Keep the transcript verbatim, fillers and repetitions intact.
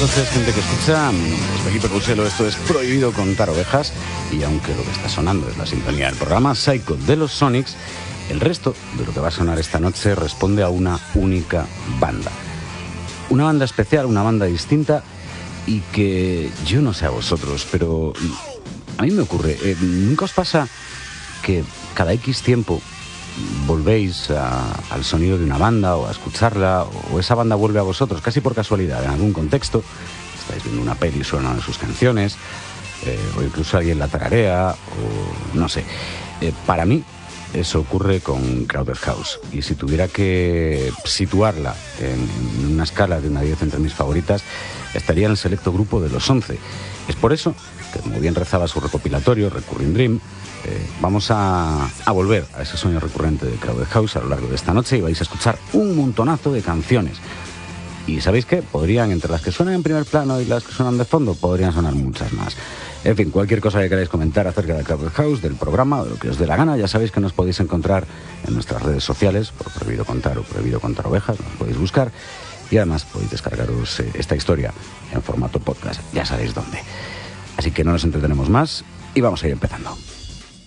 noches, gente que escucha. Mi nombre es Felipe Couselo, esto es Prohibido Contar Ovejas. Y aunque lo que está sonando es la sintonía del programa Psycho de los Sonics, el resto de lo que va a sonar esta noche responde a una única banda. Una banda especial, una banda distinta y que yo no sé a vosotros, pero a mí me ocurre. Eh, ¿Nunca os pasa que cada X tiempo volvéis a, al sonido de una banda o a escucharla, o esa banda vuelve a vosotros casi por casualidad en algún contexto? Estáis viendo una peli y suenan sus canciones, eh, o incluso alguien la tararea, o no sé. Eh, para mí eso ocurre con Crowded House, y si tuviera que situarla en, en una escala de una a diez entre mis favoritas, estaría en el selecto grupo de los once. Es por eso que, como bien rezaba su recopilatorio Recurring Dream, Eh, vamos a, a volver a ese sueño recurrente de Crowded House a lo largo de esta noche, y vais a escuchar un montonazo de canciones. Y ¿sabéis qué? Podrían, entre las que suenan en primer plano y las que suenan de fondo, podrían sonar muchas más. En fin, cualquier cosa que queráis comentar acerca de Crowded House, del programa, o de lo que os dé la gana, ya sabéis que nos podéis encontrar en nuestras redes sociales, por Prohibido Contar o Prohibido Contar Ovejas, nos podéis buscar, y además podéis descargaros eh, esta historia en formato podcast, ya sabéis dónde. Así que no nos entretenemos más y vamos a ir empezando.